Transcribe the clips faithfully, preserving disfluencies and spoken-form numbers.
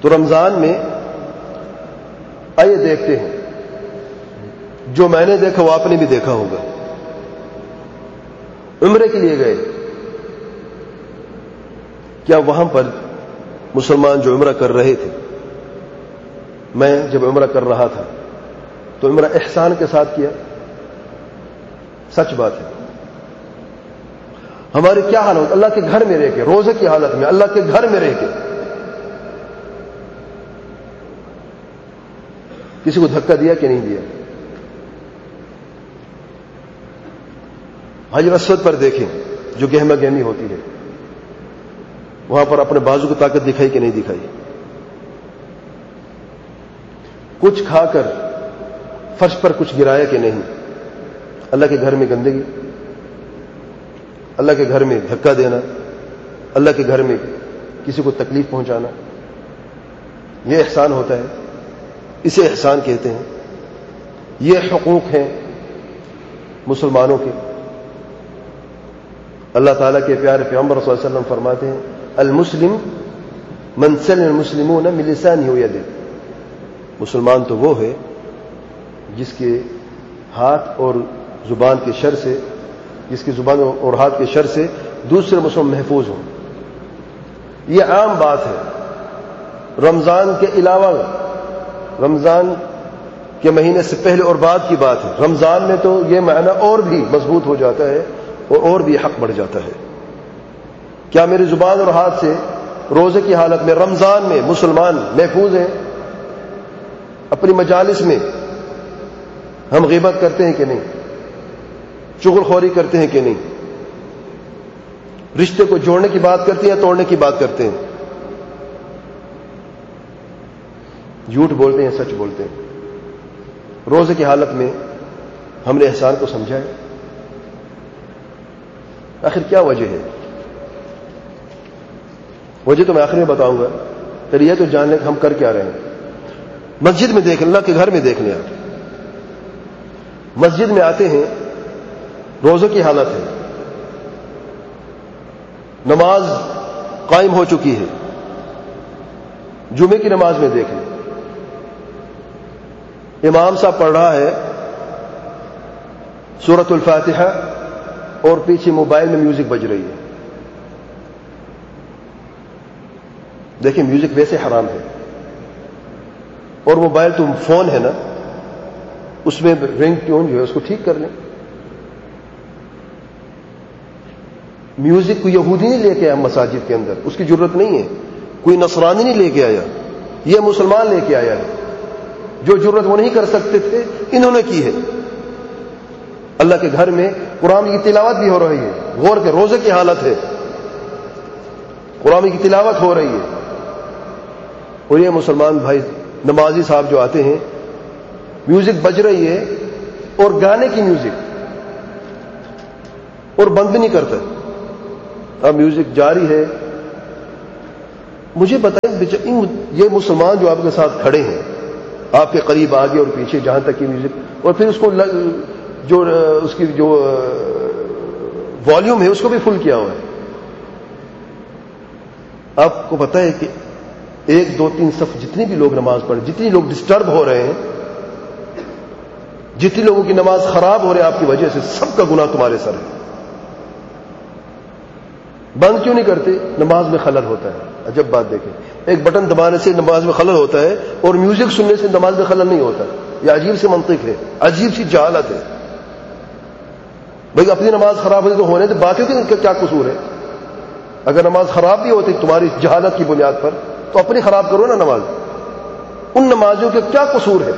تو رمضان میں آئیے دیکھتے ہیں، جو میں نے دیکھا وہ آپ نے بھی دیکھا ہوگا. عمرے کے لیے گئے، کیا وہاں پر مسلمان جو عمرہ کر رہے تھے، میں جب عمرہ کر رہا تھا تو عمرہ احسان کے ساتھ کیا؟ سچ بات ہے. ہماری کیا حالت، اللہ کے گھر میں رہ کے، روزے کی حالت میں اللہ کے گھر میں رہ کے کسی کو دھکا دیا کہ نہیں دیا؟ حجر اسود پر دیکھیں جو گہما گہمی ہوتی ہے، وہاں پر اپنے بازو کی طاقت دکھائی کہ نہیں دکھائی؟ کچھ کھا کر فرش پر کچھ گرایا کہ نہیں؟ اللہ کے گھر میں گندگی، اللہ کے گھر میں دھکا دینا، اللہ کے گھر میں کسی کو تکلیف پہنچانا، یہ احسان ہوتا ہے؟ اسے احسان کہتے ہیں؟ یہ حقوق ہیں مسلمانوں کے؟ اللہ تعالیٰ کے پیارے پیغمبر صلی اللہ علیہ وسلم فرماتے ہیں المسلم من سلم المسلمون من لسانه ويده. مسلمان تو وہ ہے جس کے ہاتھ اور زبان کے شر سے، جس کی زبان اور ہاتھ کے شر سے دوسرے مسلمان محفوظ ہوں. یہ عام بات ہے. رمضان کے علاوہ، رمضان کے مہینے سے پہلے اور بعد کی بات ہے. رمضان میں تو یہ معنی اور بھی مضبوط ہو جاتا ہے اور اور بھی حق بڑھ جاتا ہے. کیا میری زبان اور ہاتھ سے روزے کی حالت میں رمضان میں مسلمان محفوظ ہیں؟ اپنی مجالس میں ہم غیبت کرتے ہیں کہ نہیں؟ چغل خوری کرتے ہیں کہ نہیں؟ رشتے کو جوڑنے کی بات کرتے ہیں یا توڑنے کی بات کرتے ہیں؟ جھوٹ بولتے ہیں، سچ بولتے ہیں؟ روزے کی حالت میں ہم نے احسان کو سمجھا ہے؟ آخر کیا وجہ ہے؟ وجہ تو میں آخر میں بتاؤں گا، پھر یہ تو جان لیں کہ ہم کر کیا رہے ہیں. مسجد میں دیکھ لیں، اللہ کے گھر میں دیکھ لیں. آپ مسجد میں آتے ہیں، روزوں کی حالت ہے، نماز قائم ہو چکی ہے، جمعے کی نماز میں دیکھ لیں، امام صاحب پڑھ رہا ہے سورۃ الفاتحہ اور پیچھے موبائل میں میوزک بج رہی ہے. دیکھیں میوزک ویسے حرام ہے، اور موبائل تو فون ہے نا، اس میں رنگ ٹیون جو ہے اس کو ٹھیک کر لیں. میوزک کوئی یہودی نہیں لے کے آیا مساجد کے اندر، اس کی ضرورت نہیں ہے. کوئی نصرانی نہیں لے کے آیا، یہ مسلمان لے کے آیا ہے. جو ضرورت وہ نہیں کر سکتے تھے انہوں نے کی ہے. اللہ کے گھر میں قرآن کی تلاوت بھی ہو رہی ہے. غور کے روزے کی حالت ہے، قرآن کی تلاوت ہو رہی ہے، اور یہ مسلمان بھائی نمازی صاحب جو آتے ہیں، میوزک بج رہی ہے اور گانے کی میوزک، اور بند نہیں کرتا. اب میوزک جاری ہے. مجھے بتائیں یہ مسلمان جو آپ کے ساتھ کھڑے ہیں، آپ کے قریب آگے اور پیچھے جہاں تک کی میوزک، اور پھر اس کو جو اس کی جو والیوم ہے اس کو بھی فل کیا ہوا ہے. آپ کو پتہ ہے کہ ایک دو تین صف جتنی بھی لوگ نماز پڑھ، جتنی لوگ ڈسٹرب ہو رہے ہیں، جتنی لوگوں کی نماز خراب ہو رہی ہے آپ کی وجہ سے، سب کا گناہ تمہارے سر ہے. بند کیوں نہیں کرتے؟ نماز میں خلل ہوتا ہے. عجب بات دیکھیں، ایک بٹن دبانے سے نماز میں خلل ہوتا ہے اور میوزک سننے سے نماز میں خلل نہیں ہوتا. یہ عجیب سی منطق ہے، عجیب سی جہالت ہے. بھائی اپنی نماز خراب ہوتی تو ہونے تو باقیوں کے کیا قصور ہے؟ اگر نماز خراب بھی ہوتی تمہاری جہالت کی بنیاد پر تو اپنی خراب کرو نا نماز. ان نمازوں کے کیا قصور ہے؟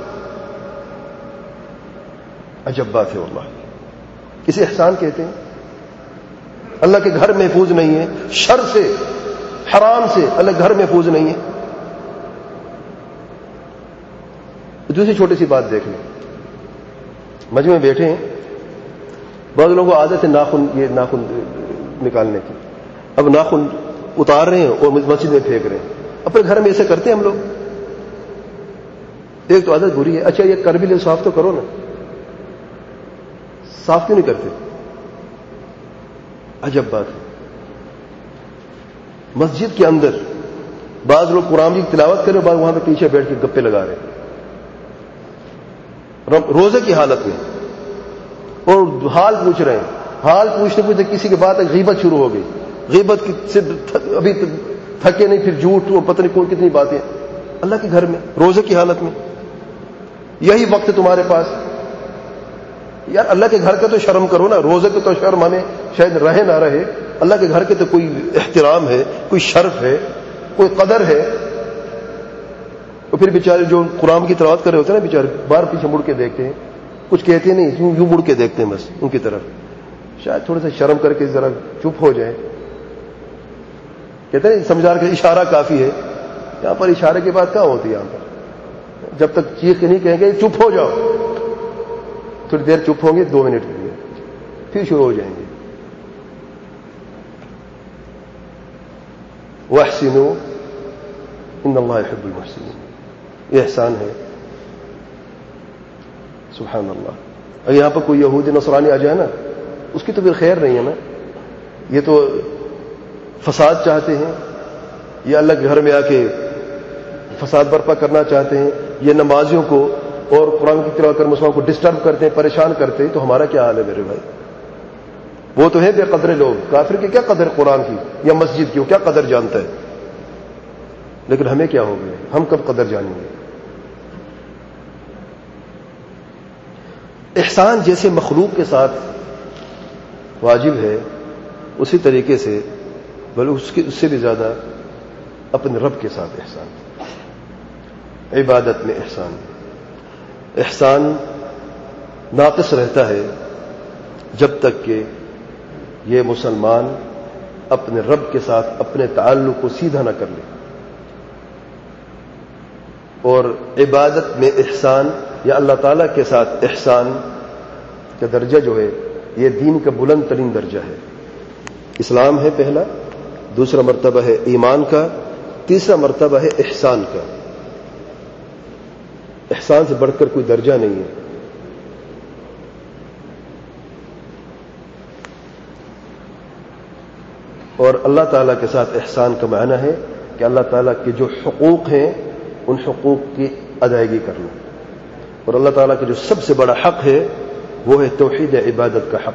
عجب بات ہے واللہ. اسے احسان کہتے ہیں. اللہ کے گھر محفوظ نہیں ہے، شر سے، حرام سے اللہ گھر محفوظ نہیں ہے. دوسری چھوٹی سی بات دیکھ لیں. مجمع میں بیٹھے ہیں، بعض لوگوں کو عادت ہے ناخن یہ ناخن نکالنے کی. اب ناخن اتار رہے ہیں اور مسجد میں پھینک رہے ہیں. اپنے گھر میں ایسے کرتے ہیں ہم لوگ. ایک تو عادت بری ہے. اچھا یہ کر بھی لے، صاف تو کرو نا. صاف کیوں نہیں کرتے؟ عجب بات ہے. مسجد کے اندر بعض لوگ قرآن کی تلاوت کرے، بعض وہاں پہ پیچھے بیٹھ کے گپے لگا رہے روزے کی حالت میں، اور حال پوچھ رہے ہیں. حال پوچھتے پوچھتے کسی کے بعد غیبت شروع ہو گئی. غیبت سے ابھی تھکے نہیں، پھر جھوٹ اور پتہ نہیں کون کتنی باتیں اللہ کے گھر میں روزے کی حالت میں. یہی وقت ہے تمہارے پاس. یار اللہ کے گھر کا تو شرم کرو نا. روزے کو تو شرم ہمیں شاید رہے نہ رہے، اللہ کے گھر کے تو کوئی احترام ہے، کوئی شرف ہے، کوئی قدر ہے. اور پھر بیچارے جو قرآن کی تلاوت کر رہے ہوتے ہیں نا، بیچارے باہر پیچھے مڑ کے دیکھتے ہیں، کچھ کہتے نہیں، یوں یوں مڑ کے دیکھتے ہیں بس ان کی طرف. شاید تھوڑا سا شرم کر کے ذرا چپ ہو جائے. کہتے ہیں سمجھا کے اشارہ کافی ہے. یہاں پر اشارے کی بات کہاں ہوتی ہے؟ یہاں پر جب تک چیخ نہیں کہیں گے چپ ہو جاؤ، تھوڑی دیر چپ ہوں گے، دو منٹ کے لیے، پھر شروع ہو جائیں گے. وَأَحْسِنُوا إِنَّ اللَّهَ يُحِبُّ الْمُحْسِنِينَ. یہ احسان ہے. سبحان اللہ. اور یہاں پر کوئی یہودی نصرانی آ جائے نا، اس کی تو پھر خیر نہیں ہے نا. یہ تو فساد چاہتے ہیں، یہ اللہ کے گھر میں آ کے فساد برپا کرنا چاہتے ہیں، یہ نمازیوں کو اور قرآن کی تلاوت کر مسلمانوں کو ڈسٹرب کرتے ہیں، پریشان کرتے ہیں. تو ہمارا کیا حال ہے میرے بھائی؟ وہ تو ہے بے قدر لوگ. کافر کی کیا قدر قرآن کی یا مسجد کی، وہ کیا قدر جانتا ہے؟ لیکن ہمیں کیا ہو گیا؟ ہم کب قدر جانیں گے؟ احسان جیسے مخلوق کے ساتھ واجب ہے، اسی طریقے سے بلکہ اس کے اس سے بھی زیادہ اپنے رب کے ساتھ احسان. عبادت میں احسان احسان ناقص رہتا ہے جب تک کہ یہ مسلمان اپنے رب کے ساتھ اپنے تعلق کو سیدھا نہ کر لے. اور عبادت میں احسان یا اللہ تعالیٰ کے ساتھ احسان کا درجہ جو ہے، یہ دین کا بلند ترین درجہ ہے. اسلام ہے پہلا، دوسرا مرتبہ ہے ایمان کا، تیسرا مرتبہ ہے احسان کا. احسان سے بڑھ کر کوئی درجہ نہیں ہے. اور اللہ تعالیٰ کے ساتھ احسان کا معنی ہے کہ اللہ تعالیٰ کے جو حقوق ہیں ان حقوق کی ادائیگی کرنا. اور اللہ تعالیٰ کا جو سب سے بڑا حق ہے وہ ہے توحید عبادت کا حق.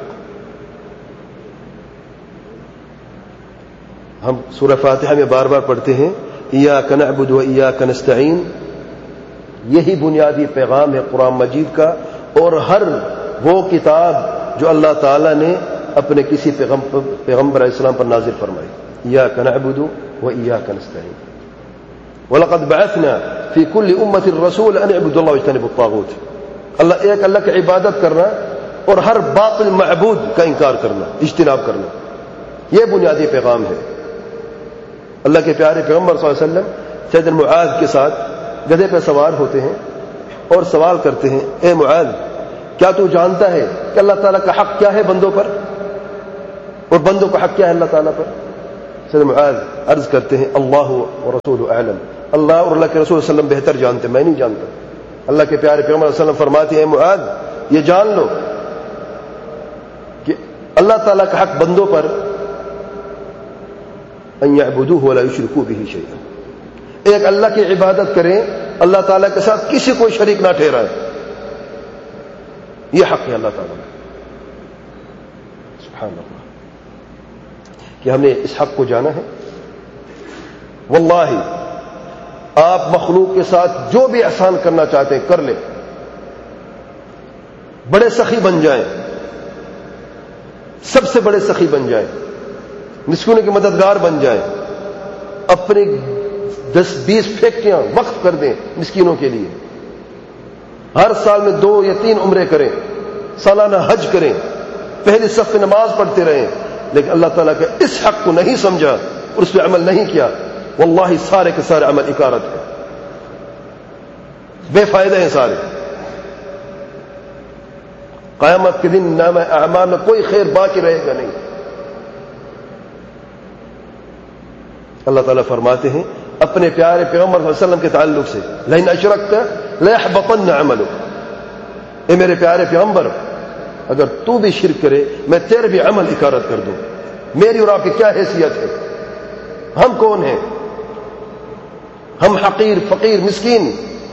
ہم سورہ فاتحہ میں بار بار پڑھتے ہیں ایاک نعبد و ایاک نستعین. یہی بنیادی پیغام ہے قرآن مجید کا اور ہر وہ کتاب جو اللہ تعالیٰ نے اپنے کسی پیغمبر پیغمبر علیہ السلام پر نازل فرمائی. ایاک نعبد و ایاک نستعین. وَلَقَدْ بَعَثْنَا فِي كُلِّ أُمَّةٍ رَسُولًا أَنِ اعْبُدُوا اللَّهَ وَاجْتَنِبُوا الطَّاغُوتَ. اللہ ایک اللہ کی عبادت کرنا اور ہر باطل معبود کا انکار کرنا، اجتناب کرنا، یہ بنیادی پیغام ہے. اللہ کے پیارے پیغمبر صلی اللہ علیہ وسلم سیدنا معاذ کے ساتھ گدھے پہ سوار ہوتے ہیں اور سوال کرتے ہیں، اے معاذ کیا تو جانتا ہے کہ اللہ تعالیٰ کا حق کیا ہے بندوں پر اور بندوں کا حق کیا ہے اللہ تعالیٰ پر؟ سیدنا معاذ عرض کرتے ہیں اللہ و رسول اعلم. اللہ اور اللہ کے رسول صلی اللہ علیہ وسلم بہتر جانتے، میں نہیں جانتا. اللہ کے پیارے پیغمبر صلی اللہ علیہ وسلم فرماتے ہیں، اے معاذ یہ جان لو کہ اللہ تعالیٰ کا حق بندوں پر ان یعبدوہ ولا یشرکوا بہ شیئا. ایک اللہ کی عبادت کریں، اللہ تعالیٰ کے ساتھ کسی کو شریک نہ ٹھہرائیں. یہ حق ہے اللہ تعالیٰ کا. سبحان اللہ کہ ہم نے اس حق کو جانا ہے. واللہ آپ مخلوق کے ساتھ جو بھی احسان کرنا چاہتے ہیں کر لیں. بڑے سخی بن جائیں، سب سے بڑے سخی بن جائیں، مسکینوں کے مددگار بن جائیں، اپنے دس بیس فیکٹریاں وقف کر دیں مسکینوں کے لیے، ہر سال میں دو یا تین عمرے کریں، سالانہ حج کریں، پہلی صف میں نماز پڑھتے رہیں، لیکن اللہ تعالیٰ کے اس حق کو نہیں سمجھا اور اس پہ عمل نہیں کیا، واللہ سارے کے سارے عمل اکارت ہے، بے فائدہ ہیں سارے. قیامت کے دن نام اعمال میں کوئی خیر باقی رہے گا نہیں. اللہ تعالیٰ فرماتے ہیں اپنے پیارے پیغمبر صلی اللہ علیہ وسلم کے تعلق سے، لئن اشرکت لیحبطن عملک. اے میرے پیارے پیغمبر اگر تو بھی شرک کرے میں تیرے بھی عمل اکارت کر دوں. میری اور آپ کی کیا حیثیت ہے؟ ہم کون ہیں؟ ہم حقیر فقیر مسکین.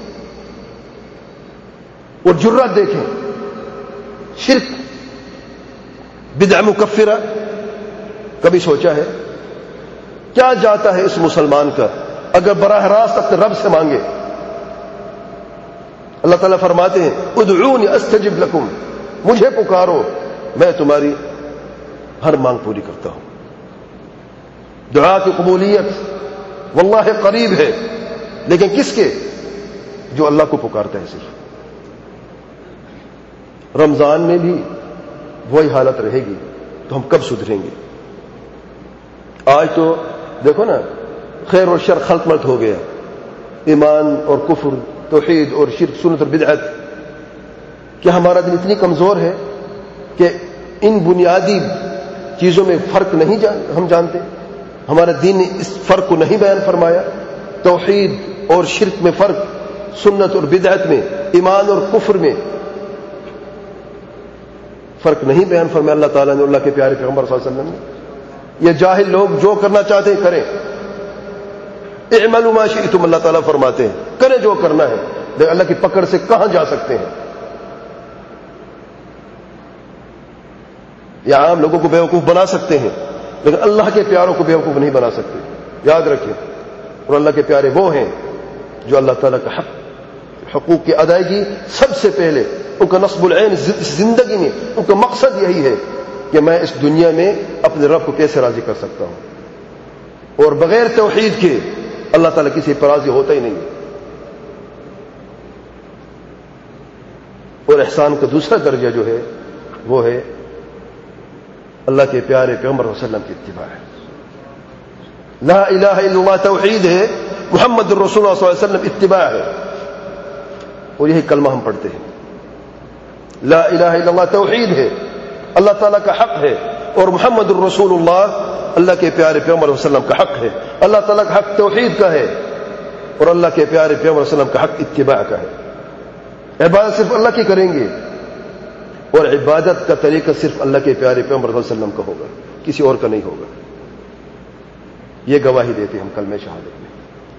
اور جرات دیکھیں, شرک بدع مکفرہ, کبھی سوچا ہے کیا جاتا ہے اس مسلمان کا اگر براہ راست اپنے رب سے مانگے؟ اللہ تعالیٰ فرماتے ہیں ادعونی استجب لکم, مجھے پکارو میں تمہاری ہر مانگ پوری کرتا ہوں. دعا کی قبولیت واللہ قریب ہے, لیکن کس کے؟ جو اللہ کو پکارتا ہے. صرف رمضان میں بھی وہی حالت رہے گی تو ہم کب سدھریں گے؟ آج تو دیکھو نا, خیر اور شر خلط ملط ہو گیا. ایمان اور کفر, توحید اور شرک, سنت اور بدعت. کیا ہمارا دل اتنی کمزور ہے کہ ان بنیادی چیزوں میں فرق نہیں جان ہم جانتے؟ ہمارا دین نے اس فرق کو نہیں بیان فرمایا. توحید اور شرک میں فرق, سنت اور بدعت میں, ایمان اور کفر میں فرق نہیں بیان فرمایا اللہ تعالیٰ نے, اللہ کے پیارے پیغمبر صلی اللہ علیہ وسلم نے. یہ جاہل لوگ جو کرنا چاہتے ہیں کریں. اعملوا ما شئتم, اللہ تعالیٰ فرماتے ہیں کریں جو کرنا ہے, لیکن اللہ کی پکڑ سے کہاں جا سکتے ہیں؟ یا عام لوگوں کو بیوقوف بنا سکتے ہیں, لیکن اللہ کے پیاروں کو بیوقوف نہیں بنا سکتے. یاد رکھیں. اور اللہ کے پیارے وہ ہیں جو اللہ تعالیٰ کا حق, حقوق کی ادائیگی سب سے پہلے, ان کا نصب العین زندگی میں ان کا مقصد یہی ہے کہ میں اس دنیا میں اپنے رب کو کیسے راضی کر سکتا ہوں. اور بغیر توحید کے اللہ تعالیٰ کسی پر راضی ہوتا ہی نہیں. اور احسان کا دوسرا درجہ جو ہے وہ ہے اللہ کے پیارے پیغمبر صلی اللہ علیہ وسلم کی اتباع ہے. لا الہ الا اللہ توحید ہے, محمد الرسول اللہ صلی اللہ علیہ وسلم اتباع ہے. اور یہی کلمہ ہم پڑھتے ہیں. لا الہ الا اللہ توحید ہے, اللہ تعالیٰ کا حق ہے, اور محمد الرسول اللہ اللہ کے پیارے پیغمبر صلی اللہ علیہ وسلم کا حق ہے. اللہ تعالیٰ کا حق توحید کا ہے, اور اللہ کے پیارے پیغمبر صلی اللہ علیہ وسلم کا حق اتباع کا ہے. عبادت صرف اللہ کی کریں گے, اور عبادت کا طریقہ صرف اللہ کے پیارے پیغمبر صلی اللہ علیہ وسلم کا ہوگا, کسی اور کا نہیں ہوگا. یہ گواہی دیتے ہم کلمہ شہادت میں.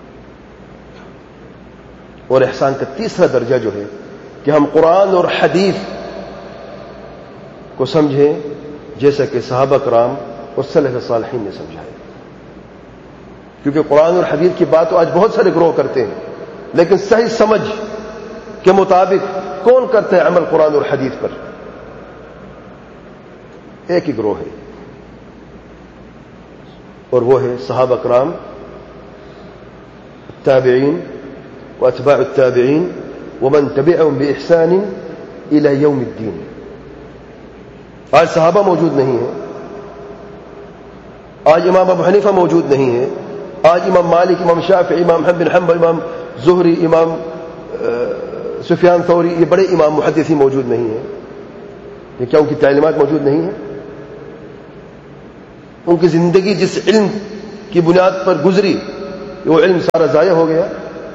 اور احسان کا تیسرا درجہ جو ہے کہ ہم قرآن اور حدیث کو سمجھیں جیسا کہ صحابہ کرام اور سلف صالحین نے سمجھا ہے. کیونکہ قرآن اور حدیث کی بات تو آج بہت سارے گروہ کرتے ہیں, لیکن صحیح سمجھ کے مطابق کون کرتا ہے عمل قرآن اور حدیث پر؟ ایک ہی گروہ ہے, اور وہ ہے صحابہ کرام, التابعین واتباع التابعین ومن تبعهم بإحسان الى یوم الدین. آج صحابہ موجود نہیں ہیں, آج امام ابو حنیفہ موجود نہیں ہے, آج امام مالک, امام شافعی, امام احمد بن حنبل, امام زہری, امام سفیان ثوری, یہ بڑے امام محدثین موجود نہیں ہیں. یہ کیا ان کی تعلیمات موجود نہیں ہیں؟ ان کی زندگی جس علم کی بنیاد پر گزری وہ علم سارا ضائع ہو گیا.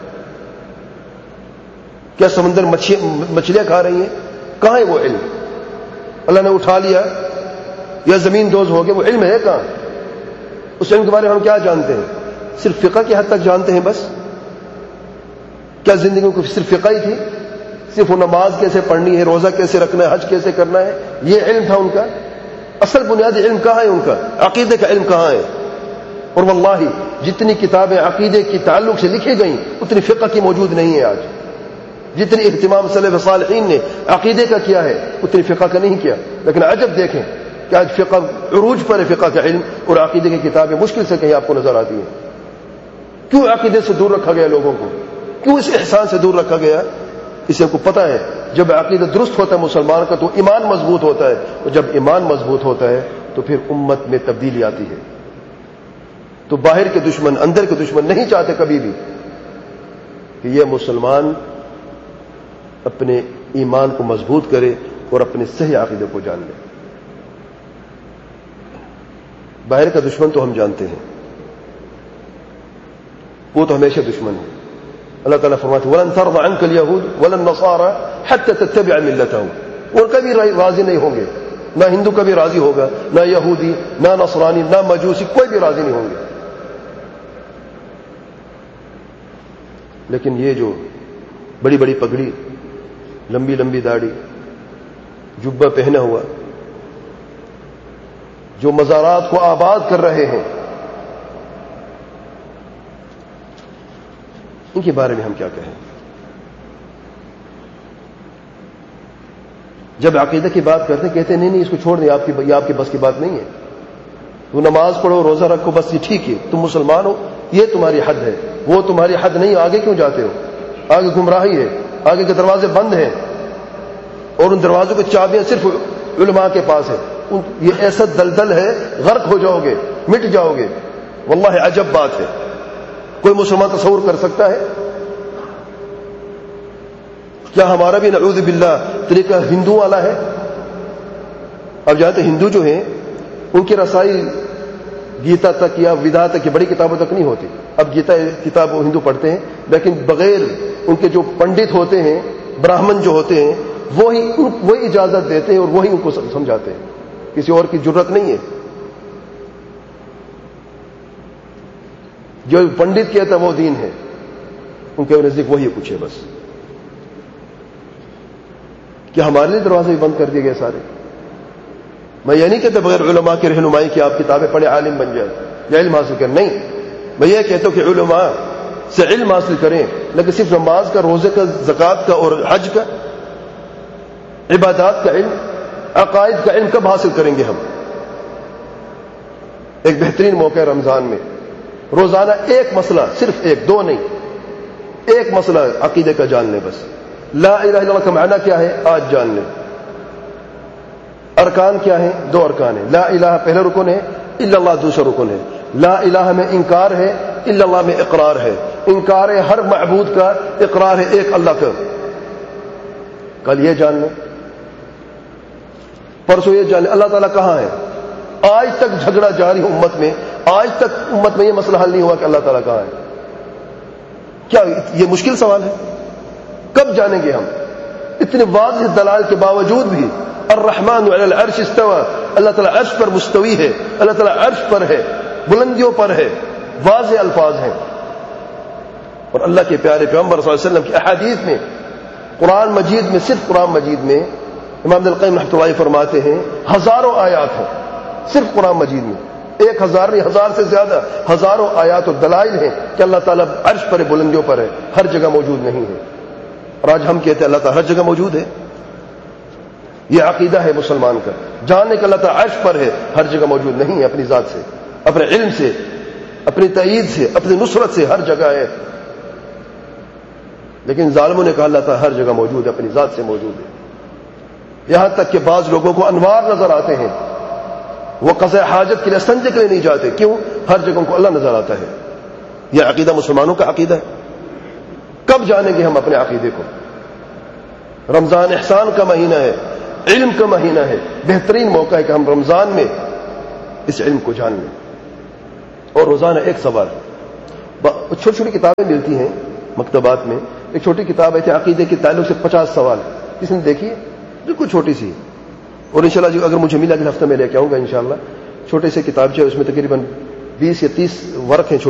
کیا سمندر مچھلیاں کھا رہی ہیں؟ کہاں ہے وہ علم؟ اللہ نے اٹھا لیا یا زمین دوز ہو گیا, وہ علم ہے کہاں؟ اس علم کے بارے میں ہم کیا جانتے ہیں؟ صرف فقہ کی حد تک جانتے ہیں بس. کیا زندگی کو صرف فقہ ہی تھی؟ صرف وہ نماز کیسے پڑھنی ہے, روزہ کیسے رکھنا ہے, حج کیسے کرنا ہے, یہ علم تھا ان کا؟ اصل بنیادی علم کہاں ہے ان کا؟ عقیدے کا علم کہاں ہے؟ اور واللہ جتنی کتابیں عقیدے کی تعلق سے لکھی گئیں اتنی فقہ کی موجود نہیں ہے آج. جتنی اہتمام سلف صالحین نے عقیدے کا کیا ہے اتنی فقہ کا نہیں کیا. لیکن عجب دیکھیں کہ آج فقہ عروج پر ہے, فقہ کا علم, اور عقیدے کی کتابیں مشکل سے کہیں آپ کو نظر آتی ہیں. کیوں عقیدے سے دور رکھا گیا لوگوں کو؟ کیوں اس احسان سے دور رکھا گیا؟ اسے کو پتہ ہے جب عقیدہ درست ہوتا ہے مسلمان کا تو ایمان مضبوط ہوتا ہے, اور جب ایمان مضبوط ہوتا ہے تو پھر امت میں تبدیلی آتی ہے. تو باہر کے دشمن, اندر کے دشمن نہیں چاہتے کبھی بھی کہ یہ مسلمان اپنے ایمان کو مضبوط کرے اور اپنے صحیح عقیدے کو جان لے. باہر کا دشمن تو ہم جانتے ہیں, وہ تو ہمیشہ دشمن ہے. اللہ تعالیٰ فرماتے ہیں وَلَن تَرْضَ عَنْكَ الْيَهُودُ وَلَا النَّصَارَى حَتَّى تَتَّبِعَ مِلَّتَهُمْ. اور کبھی راضی نہیں ہوں گے, نہ ہندو کبھی راضی ہوگا, نہ یہودی, نہ نصرانی, نہ مجوسی, کوئی بھی راضی نہیں ہوں گے لیکن یہ جو بڑی بڑی پگڑی، لمبی لمبی داڑھی، جبہ پہنا ہوا، جو مزارات کو آباد کر رہے ہیں، ان کے بارے میں ہم کیا کہیں؟ جب عقیدہ کی بات کرتے ہیں کہتے ہیں نہیں نہیں اس کو چھوڑ دیں، آپ کی یہ آپ کی بس کی بات نہیں ہے، تو نماز پڑھو، روزہ رکھو، بس یہ ٹھیک ہے، تم مسلمان ہو، یہ تمہاری حد ہے، وہ تمہاری حد نہیں، آگے کیوں جاتے ہو؟ آگے گمراہی ہے، آگے کے دروازے بند ہیں، اور ان دروازوں کی چابیاں صرف علماء کے پاس ہے، یہ ایسا دلدل ہے، غرق ہو جاؤ گے، مٹ جاؤ گے۔ واللہ عجب بات ہے، کوئی مسلمان تصور کر سکتا ہے؟ کیا ہمارا بھی نعوذ باللہ طریقہ ہندو والا ہے؟ اب جانتے ہندو جو ہیں ان کی رسائی گیتا تک یا ودا تک کی بڑی کتابوں تک نہیں ہوتی۔ اب گیتا کتاب وہ ہندو پڑھتے ہیں، لیکن بغیر ان کے جو پنڈت ہوتے ہیں، براہمن جو ہوتے ہیں، وہی وہی اجازت دیتے ہیں اور وہی ان کو سمجھاتے ہیں، کسی اور کی ضرورت نہیں ہے۔ جو پنڈت کہتا ہے وہ دین ہے، ان کے نزدیک وہی کچھ ہے بس۔ کہ ہمارے لیے دروازے بھی بند کر دیے گئے سارے؟ میں یہ نہیں کہتا بغیر علماء کی رہنمائی کی آپ کتابیں پڑھے عالم بن جائیں یا علم حاصل کریں، نہیں، میں یہ کہتا ہوں کہ علماء سے علم حاصل کریں، لیکن صرف نماز کا، روزے کا، زکوٰۃ کا اور حج کا، عبادات کا علم، عقائد کا علم کب حاصل کریں گے ہم؟ ایک بہترین موقع ہے رمضان میں، روزانہ ایک مسئلہ، صرف ایک، دو نہیں، ایک مسئلہ عقیدے کا جان لیں بس۔ لا الہ الا اللہ کا معنی کیا ہے آج جان لیں، ارکان کیا ہیں؟ دو ارکان ہیں، لا الہ پہلا رکن ہے، الا اللہ دوسرا رکن ہے۔ لا الہ میں انکار ہے، الا اللہ میں اقرار ہے۔ انکار ہے ہر معبود کا، اقرار ہے ایک اللہ کا۔ کل یہ جان لیں، پرسوں یہ جان لیں اللہ تعالیٰ کہاں ہے۔ آج تک جھگڑا جاری امت میں، آج تک امت میں یہ مسئلہ حل نہیں ہوا کہ اللہ تعالیٰ کہاں ہے۔ کیا یہ مشکل سوال ہے؟ کب جانیں گے ہم؟ اتنے واضح دلائل کے باوجود بھی الرحمن علی العرش استوى، اللہ تعالیٰ عرش پر مستوی ہے، اللہ تعالیٰ عرش پر ہے، بلندیوں پر ہے، واضح الفاظ ہیں۔ اور اللہ کے پیارے پیغمبر صلی اللہ علیہ وسلم کی احادیث میں، قرآن مجید میں، صرف قرآن مجید میں امام ابن القیم رحمۃ اللہ فرماتے ہیں ہزاروں آیات ہیں صرف قرآن مجید میں، ایک ہزار نہیں، ہزار سے زیادہ، ہزاروں آیات اور دلائل ہیں کہ اللہ تعالیٰ عرش پر ہے، بلندیوں پر ہے، ہر جگہ موجود نہیں ہے۔ اور آج ہم کہتے ہیں اللہ تعالیٰ ہر جگہ موجود ہے۔ یہ عقیدہ ہے مسلمان کا، جاننے کہ اللہ تعالیٰ عرش پر ہے، ہر جگہ موجود نہیں ہے، اپنی ذات سے، اپنے علم سے، اپنی تائید سے، اپنی نصرت سے ہر جگہ ہے۔ لیکن ظالموں نے کہا اللہ تعالیٰ ہر جگہ موجود ہے، اپنی ذات سے موجود ہے، یہاں تک کہ بعض لوگوں کو انوار نظر آتے ہیں، وہ قضاء حاجت کے لیے استنجے کے لیے نہیں جاتے، کیوں؟ ہر جگہ ان کو اللہ نظر آتا ہے۔ یہ عقیدہ مسلمانوں کا عقیدہ ہے۔ کب جانیں گے ہم اپنے عقیدے کو؟ رمضان احسان کا مہینہ ہے، علم کا مہینہ ہے، بہترین موقع ہے کہ ہم رمضان میں اس علم کو جان لیں۔ اور روزانہ ایک سوال، چھوٹی چھوٹی کتابیں ملتی ہیں مکتبات میں، ایک چھوٹی کتاب ہے عقیدے کے تعلق سے پچاس سوال، کس نے دیکھی ہے؟ بالکل چھوٹی سی، اور انشاءاللہ جو اگر مجھے ملا اگلے ہفتے میں لے کے آؤں گا انشاءاللہ، چھوٹے سے کتاب جو ہے اس میں تقریباً بیس یا تیس ورق ہیں۔